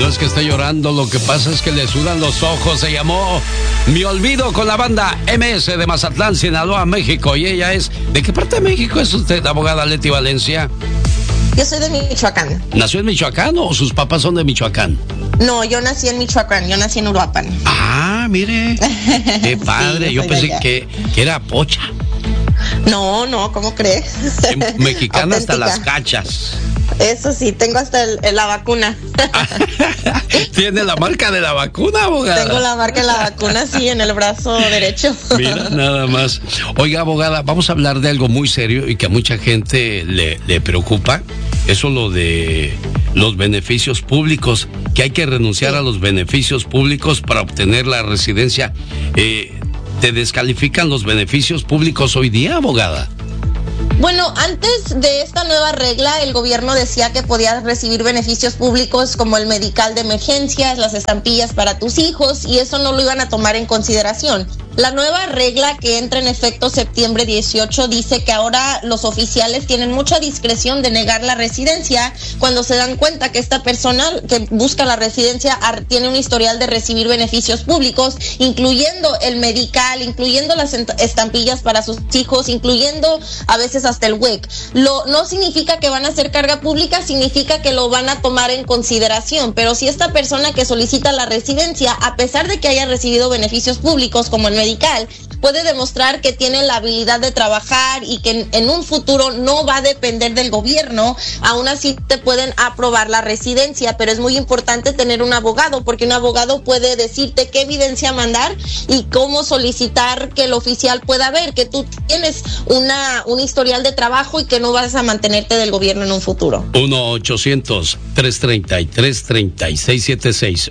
No es que esté llorando, lo que pasa es que le sudan los ojos. Se llamó Mi Olvido con la banda MS de Mazatlán, Sinaloa, México. Y ella es... ¿De qué parte de México es usted, abogada Leti Valencia? Yo soy de Michoacán. ¿Nació en Michoacán o sus papás son de Michoacán? No, yo nací en Michoacán, yo nací en Uruapan. Ah, mire, qué padre. Sí, yo pensé que era pocha. No, ¿cómo crees? Mexicana hasta las cachas. Eso sí, tengo hasta la vacuna. ¿Tiene la marca de la vacuna, abogada? Tengo la marca de la vacuna, sí, en el brazo derecho. Mira, nada más. Oiga, abogada, vamos a hablar de algo muy serio y que a mucha gente le preocupa. Eso lo de los beneficios públicos, que hay que renunciar a los beneficios públicos para obtener la residencia. ¿Te descalifican los beneficios públicos hoy día, abogada? Bueno, antes de esta nueva regla, el gobierno decía que podías recibir beneficios públicos como el medical de emergencias, las estampillas para tus hijos, y eso no lo iban a tomar en consideración. La nueva regla que entra en efecto septiembre 18 dice que ahora los oficiales tienen mucha discreción de negar la residencia cuando se dan cuenta que esta persona que busca la residencia tiene un historial de recibir beneficios públicos, incluyendo el medical, incluyendo las estampillas para sus hijos, incluyendo a veces hasta el WIC. No significa que van a hacer carga pública, significa que lo van a tomar en consideración, pero si esta persona que solicita la residencia, a pesar de que haya recibido beneficios públicos como el medical, puede demostrar que tiene la habilidad de trabajar y que en un futuro no va a depender del gobierno, aún así te pueden aprobar la residencia, pero es muy importante tener un abogado, porque un abogado puede decirte qué evidencia mandar y cómo solicitar que el oficial pueda ver que tú tienes un historial de trabajo y que no vas a mantenerte del gobierno en un futuro. 1-800-333-3676.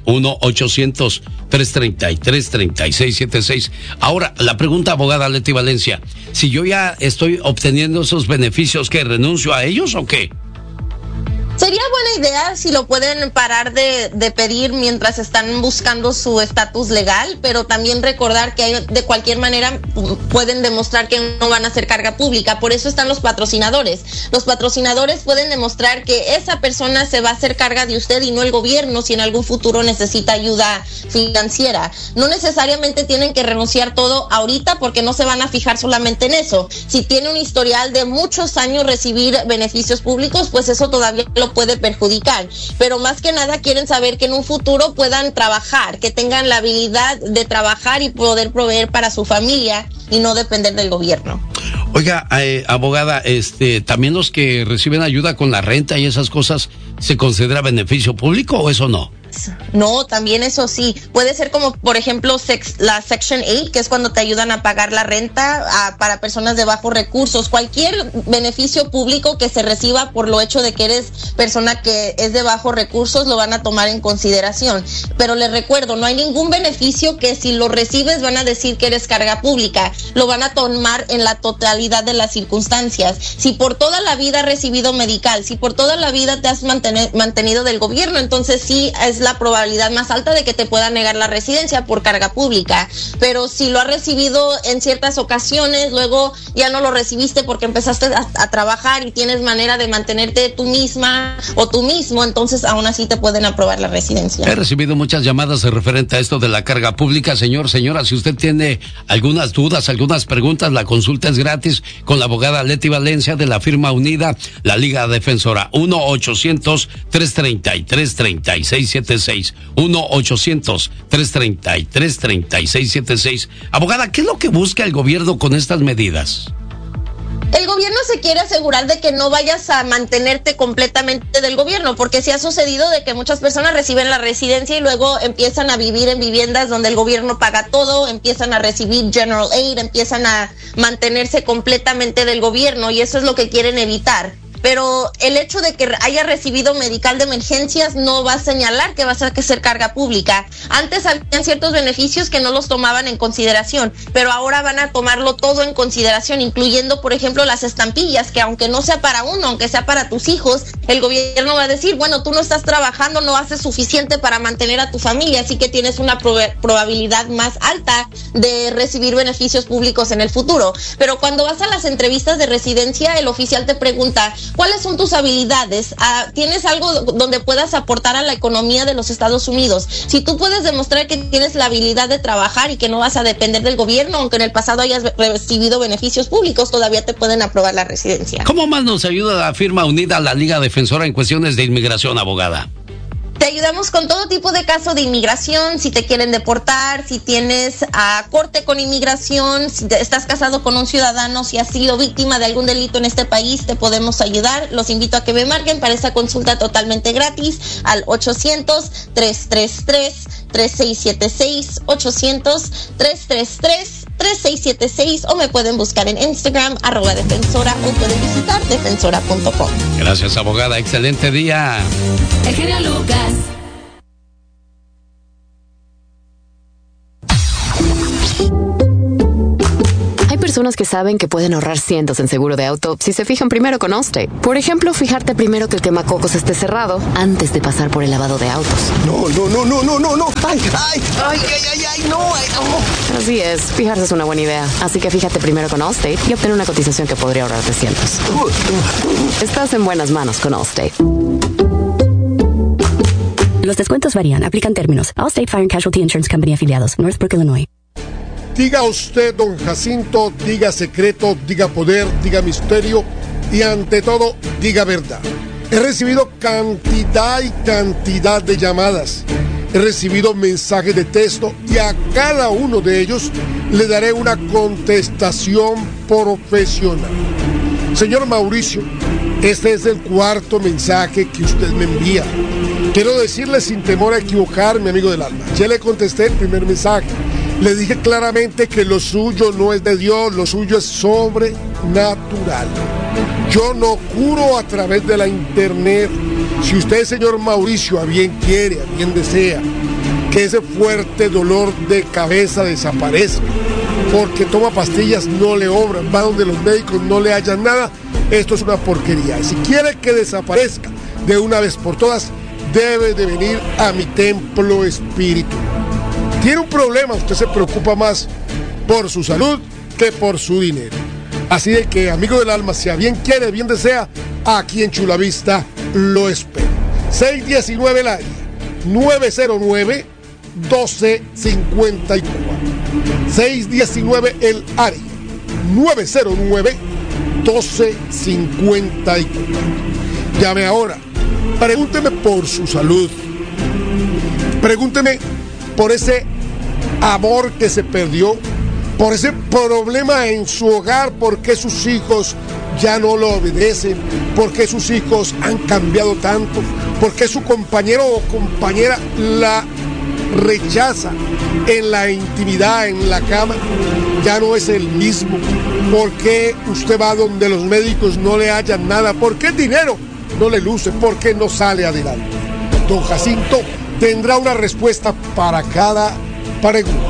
1-800-333-3676. Ahora, la pregunta, abogada Leti Valencia, si yo ya estoy obteniendo esos beneficios, ¿qué, renuncio a ellos o qué? Sería buena idea si lo pueden parar de pedir mientras están buscando su estatus legal, pero también recordar que de cualquier manera pueden demostrar que no van a hacer carga pública. Por eso están los patrocinadores. Los patrocinadores pueden demostrar que esa persona se va a hacer carga de usted y no el gobierno si en algún futuro necesita ayuda financiera. No necesariamente tienen que renunciar todo ahorita porque no se van a fijar solamente en eso. Si tiene un historial de muchos años recibir beneficios públicos, pues eso todavía lo puede perjudicar, pero más que nada quieren saber que en un futuro puedan trabajar, que tengan la habilidad de trabajar y poder proveer para su familia y no depender del gobierno. Oiga, abogada, ¿también los que reciben ayuda con la renta y esas cosas se considera beneficio público o eso no? No, también eso sí. Puede ser como, por ejemplo, la Section 8, que es cuando te ayudan a pagar la renta para personas de bajos recursos. Cualquier beneficio público que se reciba por lo hecho de que eres persona que es de bajos recursos, lo van a tomar en consideración. Pero les recuerdo, no hay ningún beneficio que si lo recibes van a decir que eres carga pública. Lo van a tomar en la totalidad de las circunstancias. Si por toda la vida has recibido medical, si por toda la vida te has mantenido del gobierno, entonces sí es la probabilidad más alta de que te puedan negar la residencia por carga pública. Pero si lo has recibido en ciertas ocasiones, luego ya no lo recibiste porque empezaste a trabajar y tienes manera de mantenerte tú misma o tú mismo, entonces aún así te pueden aprobar la residencia. He recibido muchas llamadas referente a esto de la carga pública. Señora, si usted tiene algunas dudas, algunas preguntas, la consulta es gratis con la abogada Leti Valencia de la firma Unida, la Liga Defensora. 1-800-333-3676. 1-800-333-3676. Abogada, ¿qué es lo que busca el gobierno con estas medidas? El gobierno se quiere asegurar de que no vayas a mantenerte completamente del gobierno, porque sí ha sucedido de que muchas personas reciben la residencia y luego empiezan a vivir en viviendas donde el gobierno paga todo, empiezan a recibir General Aid, empiezan a mantenerse completamente del gobierno y eso es lo que quieren evitar. Pero el hecho de que haya recibido medical de emergencias no va a señalar que vas a ser carga pública. Antes habían ciertos beneficios que no los tomaban en consideración, pero ahora van a tomarlo todo en consideración, incluyendo, por ejemplo, las estampillas, que aunque no sea para uno, aunque sea para tus hijos, el gobierno va a decir, bueno, tú no estás trabajando, no haces suficiente para mantener a tu familia, así que tienes una probabilidad más alta de recibir beneficios públicos en el futuro. Pero cuando vas a las entrevistas de residencia, el oficial te pregunta, ¿Cuáles son tus habilidades? ¿Tienes algo donde puedas aportar a la economía de los Estados Unidos? Si tú puedes demostrar que tienes la habilidad de trabajar y que no vas a depender del gobierno, aunque en el pasado hayas recibido beneficios públicos, todavía te pueden aprobar la residencia. ¿Cómo más nos ayuda la firma unida a la Liga Defensora en cuestiones de inmigración, abogada? Te ayudamos con todo tipo de casos de inmigración, si te quieren deportar, si tienes corte con inmigración, si estás casado con un ciudadano, si has sido víctima de algún delito en este país, te podemos ayudar. Los invito a que me marquen para esa consulta totalmente gratis al 800-333-3676, 800-333-3676, o me pueden buscar en Instagram, @defensora, o pueden visitar defensora.com. Gracias, abogada. Excelente día. El genio Lucas. Hay personas que saben que pueden ahorrar cientos en seguro de auto si se fijan primero con Allstate. Por ejemplo, fijarte primero que el quemacocos esté cerrado antes de pasar por el lavado de autos. No. Ay, no. Así es, fijarse es una buena idea. Así que fíjate primero con Allstate y obtén una cotización que podría ahorrarte cientos. Estás en buenas manos con Allstate. Los descuentos varían. Aplican términos. Allstate Fire and Casualty Insurance Company afiliados. Northbrook, Illinois. Diga usted, don Jacinto, diga secreto, diga poder, diga misterio y ante todo, diga verdad. He recibido cantidad y cantidad de llamadas. He recibido mensajes de texto y a cada uno de ellos le daré una contestación profesional. Señor Mauricio, este es el cuarto mensaje que usted me envía. Quiero decirle sin temor a equivocarme, amigo del alma. Ya le contesté el primer mensaje. Le dije claramente que lo suyo no es de Dios, lo suyo es sobrenatural. Yo no curo a través de la internet. Si usted, señor Mauricio, a bien quiere, a bien desea, que ese fuerte dolor de cabeza desaparezca, porque toma pastillas, no le obran, va donde los médicos no le hallan nada, esto es una porquería. Y si quiere que desaparezca de una vez por todas, debe de venir a mi templo espiritual. Tiene un problema, usted se preocupa más por su salud que por su dinero. Así de que, amigo del alma, si a bien quiere, bien desea, aquí en Chulavista lo espero. 619 el área, 909-1254. 619 el área, 909-1254. Llame ahora, pregúnteme por su salud. Pregúnteme por ese amor que se perdió, por ese problema en su hogar, por qué sus hijos ya no lo obedecen, por qué sus hijos han cambiado tanto, por qué su compañero o compañera la rechaza en la intimidad, en la cama, ya no es el mismo, por qué usted va donde los médicos no le hallan nada, por qué el dinero no le luce, por qué no sale adelante. Don Jacinto tendrá una respuesta para cada pregunta.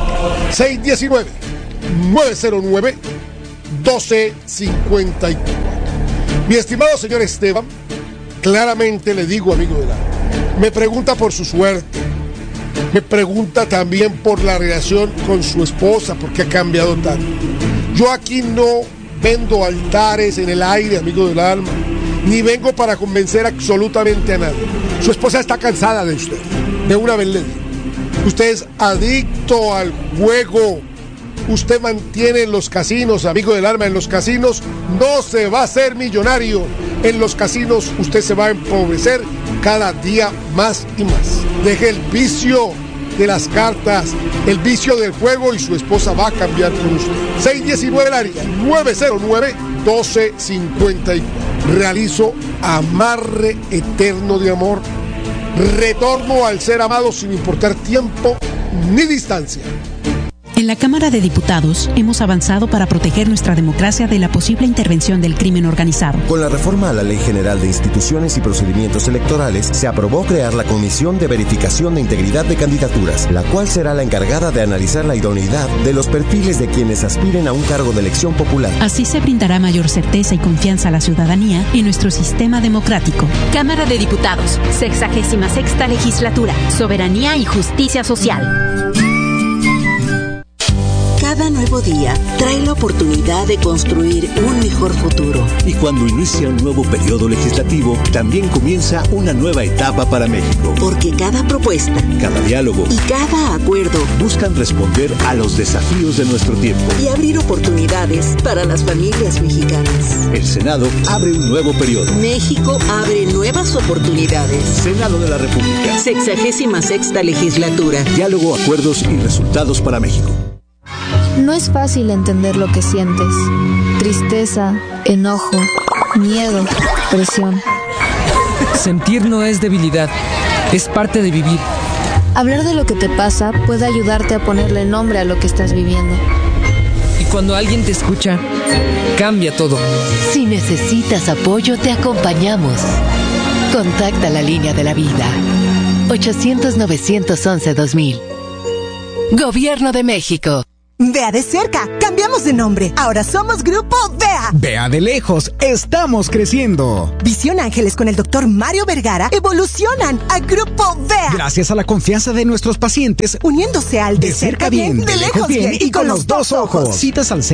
619-909-1254. Mi estimado señor Esteban, claramente le digo, amigo del alma, me pregunta por su suerte, me pregunta también por la relación con su esposa, porque ha cambiado tanto. Yo aquí no vendo altares en el aire, amigo del alma, ni vengo para convencer absolutamente a nadie. Su esposa está cansada de usted. De una vez le digo, usted es adicto al juego. Usted mantiene en los casinos, amigo del alma, en los casinos no se va a hacer millonario. En los casinos usted se va a empobrecer cada día más y más. Deje el vicio de las cartas, el vicio del juego, y su esposa va a cambiar con usted. 619 el área, 909-1254. Realizo amarre eterno de amor, retorno al ser amado sin importar tiempo ni distancia. En la Cámara de Diputados hemos avanzado para proteger nuestra democracia de la posible intervención del crimen organizado. Con la reforma a la Ley General de Instituciones y Procedimientos Electorales, se aprobó crear la Comisión de Verificación de Integridad de Candidaturas, la cual será la encargada de analizar la idoneidad de los perfiles de quienes aspiren a un cargo de elección popular. Así se brindará mayor certeza y confianza a la ciudadanía en nuestro sistema democrático. Cámara de Diputados, 66ª Legislatura, Soberanía y Justicia Social. Cada nuevo día trae la oportunidad de construir un mejor futuro. Y cuando inicia un nuevo periodo legislativo, también comienza una nueva etapa para México. Porque cada propuesta, cada diálogo y cada acuerdo buscan responder a los desafíos de nuestro tiempo y abrir oportunidades para las familias mexicanas. El Senado abre un nuevo periodo. México abre nuevas oportunidades. Senado de la República. 66ª legislatura. Diálogo, acuerdos y resultados para México. No es fácil entender lo que sientes. Tristeza, enojo, miedo, presión. Sentir no es debilidad, es parte de vivir. Hablar de lo que te pasa puede ayudarte a ponerle nombre a lo que estás viviendo. Y cuando alguien te escucha, cambia todo. Si necesitas apoyo, te acompañamos. Contacta la línea de la vida. 800-911-2000. Gobierno de México. Vea de cerca, cambiamos de nombre. Ahora somos Grupo Vea. Vea de lejos, estamos creciendo. Visión Ángeles con el Dr. Mario Vergara evolucionan a Grupo Vea. Gracias a la confianza de nuestros pacientes, uniéndose al de cerca bien, de lejos bien y con los dos ojos. Citas al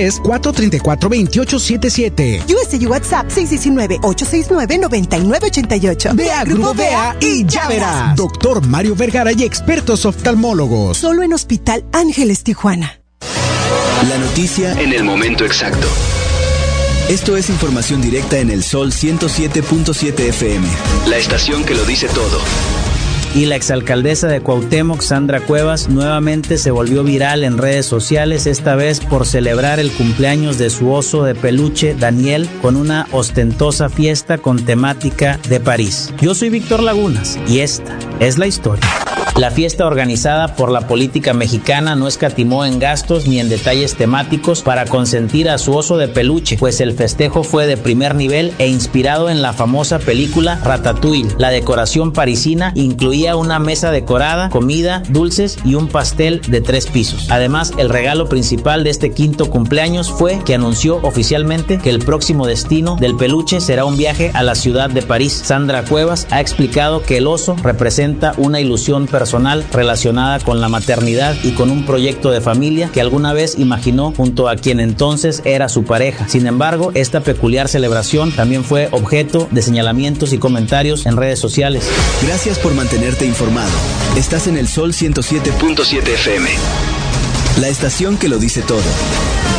663-434-2877. USG WhatsApp 619-869-9988. Vea Grupo Vea y ya verás. Dr. Mario Vergara y expertos oftalmólogos. Solo en Hospital Ángeles Tijuana. La noticia en el momento exacto. Esto es información directa en el Sol 107.7 FM. La estación que lo dice todo. Y la exalcaldesa de Cuauhtémoc, Sandra Cuevas, nuevamente se volvió viral en redes sociales, esta vez por celebrar el cumpleaños de su oso de peluche, Daniel, con una ostentosa fiesta con temática de París. Yo soy Víctor Lagunas y esta es la historia. La fiesta organizada por la política mexicana no escatimó en gastos ni en detalles temáticos para consentir a su oso de peluche, pues el festejo fue de primer nivel e inspirado en la famosa película Ratatouille. La decoración parisina incluía una mesa decorada, comida, dulces y un pastel de 3 pisos. Además, el regalo principal de este quinto cumpleaños fue que anunció oficialmente que el próximo destino del peluche será un viaje a la ciudad de París. Sandra Cuevas ha explicado que el oso representa una ilusión personal relacionada con la maternidad y con un proyecto de familia que alguna vez imaginó junto a quien entonces era su pareja. Sin embargo, esta peculiar celebración también fue objeto de señalamientos y comentarios en redes sociales. Gracias por mantenerte informado. Estás en el Sol 107.7 FM. La estación que lo dice todo.